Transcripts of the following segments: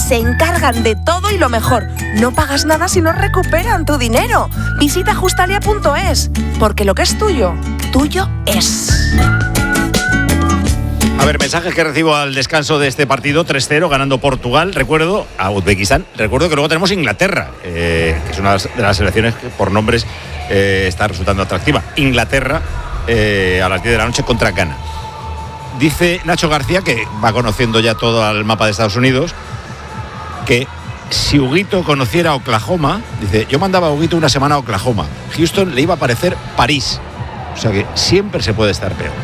se encargan de todo y lo mejor, no pagas nada si no recuperan tu dinero. Visita Justalia.es, porque lo que es tuyo, tuyo es. A ver, mensajes que recibo al descanso de este partido, 3-0, ganando Portugal, recuerdo, a Uzbekistán. Recuerdo que luego tenemos Inglaterra, que es una de las selecciones que por nombres está resultando atractiva. Inglaterra, a las 10 de la noche contra Ghana. Dice Nacho García, que va conociendo ya todo el mapa de Estados Unidos, que si Huguito conociera Oklahoma, dice, yo mandaba a Huguito una semana a Oklahoma. Houston le iba a parecer París. O sea que siempre se puede estar peor.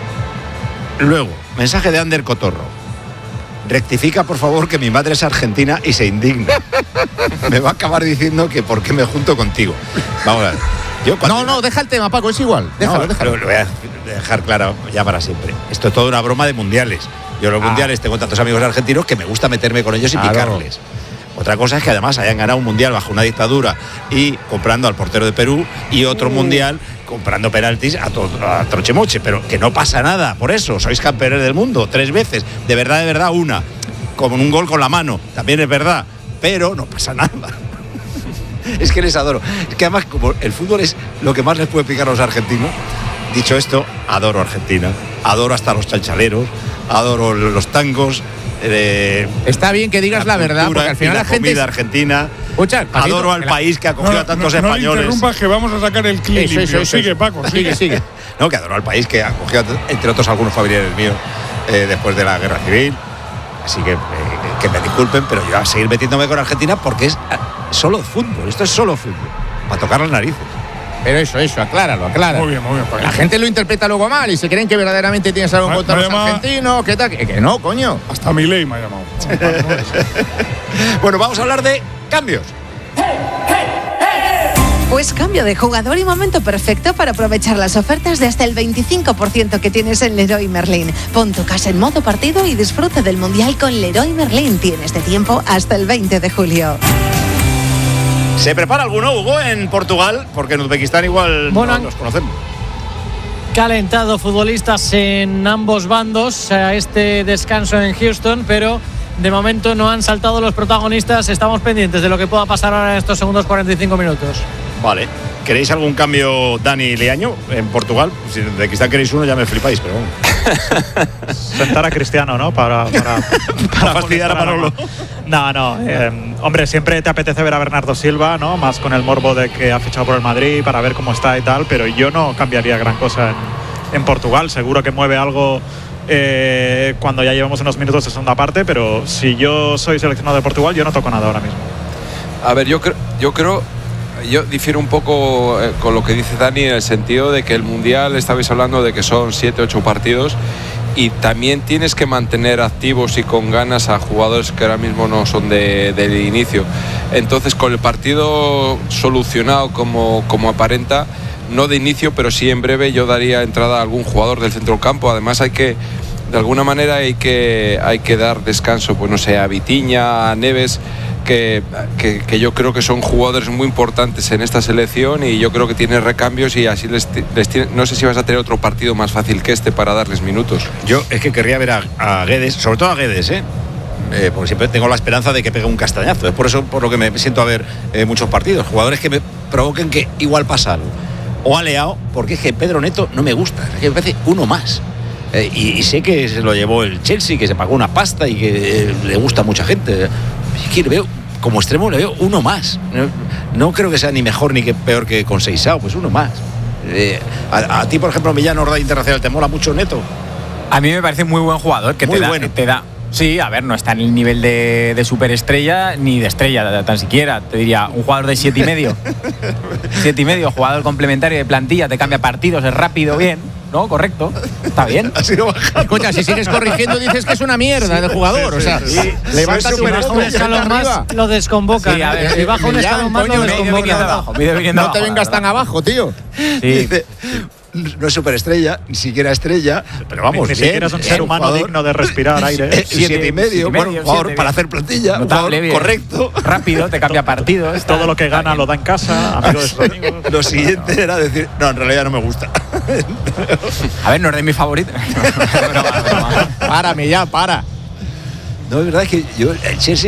Luego, mensaje de Ander Cotorro. Rectifica, por favor, que mi madre es argentina y se indigna. Me va a acabar diciendo que por qué me junto contigo. Vamos a ver. No, deja el tema, Paco, es igual. Déjalo. Lo voy a dejar claro ya para siempre. Esto es toda una broma de mundiales. Yo los mundiales tengo tantos amigos argentinos que me gusta meterme con ellos y picarles. Otra cosa es que además hayan ganado un mundial bajo una dictadura y comprando al portero de Perú y otro mundial comprando penaltis a trochemoche, pero que no pasa nada por eso. Sois campeones del mundo 3 veces, de verdad una, con un gol con la mano, también es verdad, pero no pasa nada. Es que les adoro. Es que además, como el fútbol es lo que más les puede picar a los argentinos, dicho esto, adoro Argentina, adoro hasta los chalchaleros, adoro los tangos. Está bien que digas la verdad, porque al final la gente comida argentina. Escucha, adoro al país que ha acogido a tantos españoles. No interrumpas, que vamos a sacar el clip. Eso. Sigue, Paco, sigue. No, que adoro al país que ha acogido, entre otros, algunos familiares míos después de la guerra civil. Así que me disculpen, pero yo voy a seguir metiéndome con Argentina porque es solo fútbol. Esto es solo fútbol, para tocar las narices. Pero eso, acláralo. Muy bien. La gente lo interpreta luego mal y se creen que verdaderamente tienes algo contra los argentinos. ¿Qué tal? Que no, coño. Hasta Milei me ha llamado. Bueno, vamos a hablar de cambios. Pues cambio de jugador y momento perfecto para aprovechar las ofertas de hasta el 25% que tienes en Leroy Merlin. Pon tu casa en modo partido y disfruta del Mundial con Leroy Merlin. Tienes de tiempo hasta el 20 de julio. ¿Se prepara alguno, Hugo, en Portugal? Porque en Uzbekistán igual no los conocemos. Calentado futbolistas en ambos bandos a este descanso en Houston, pero de momento no han saltado los protagonistas. Estamos pendientes de lo que pueda pasar ahora en estos segundos 45 minutos. Vale. ¿Queréis algún cambio, Dani y Leaño, en Portugal? Si de Uzbekistán queréis uno, ya me flipáis, pero bueno. Sentar a Cristiano, ¿no? Para fastidiar a Manolo. No. Hombre, siempre te apetece ver a Bernardo Silva, ¿no? Más con el morbo de que ha fichado por el Madrid para ver cómo está y tal, pero yo no cambiaría gran cosa en Portugal. Seguro que mueve algo cuando ya llevamos unos minutos de segunda parte, pero si yo soy seleccionado de Portugal, yo no toco nada ahora mismo. A ver, yo difiero un poco con lo que dice Dani, en el sentido de que el Mundial, estabais hablando de que son 7-8 partidos y también tienes que mantener activos y con ganas a jugadores que ahora mismo no son del inicio. Entonces, con el partido solucionado como aparenta, no de inicio, pero sí en breve, yo daría entrada a algún jugador del centro del campo. Además de alguna manera hay que dar descanso, pues no sé, a Vitinha, a Neves, que yo creo que son jugadores muy importantes en esta selección y yo creo que tiene recambios y así no sé si vas a tener otro partido más fácil que este para darles minutos. Yo es que querría ver a Guedes, sobre todo a Guedes, porque siempre tengo la esperanza de que pegue un castañazo. Es por eso por lo que me siento a ver muchos partidos, jugadores que me provoquen que igual pasa algo. O a Leao, porque es que Pedro Neto no me gusta, es que me parece uno más. Y sé que se lo llevó el Chelsea, que se pagó una pasta y que le gusta a mucha gente. Es que le veo, como extremo, le veo uno más. No creo que sea ni mejor ni peor que con Seixao, pues uno más. A ti, por ejemplo, Millán Ordaz Internacional, ¿te mola mucho Neto? A mí me parece muy buen jugador, que muy te da. Sí, a ver, no está en el nivel de superestrella ni de estrella tan siquiera. Te diría, un jugador de 7,5. 7,5, jugador complementario de plantilla, te cambia partidos, es rápido, bien. ¿No? Correcto. Está bien. Ha sido bajando. Escucha, si sigues corrigiendo dices que es una mierda de jugador. O sea, levanta si baja un escalón más, lo desconvoca. Sí, a ver, si baja un escalón más, lo desconvoca. No te vengas tan abajo, tío. Sí. Dice, no es superestrella, ni siquiera estrella, pero vamos, ni siquiera es un ser humano digno de digno de respirar aire. 7,5, bueno, un jugador para hacer plantilla, notable, un jugador correcto, rápido, te cambia partidos. Todo lo que gana lo da en casa, amigos de sus amigos. Lo siguiente era decir, no, en realidad no me gusta. A ver, no es de mis favoritos. Párame ya, para. No, es verdad, es que yo, el Chelsea